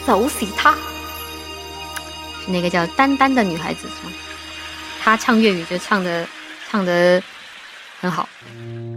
走死他，是那个叫丹丹的女孩子是吗？她唱粤语就唱得很好。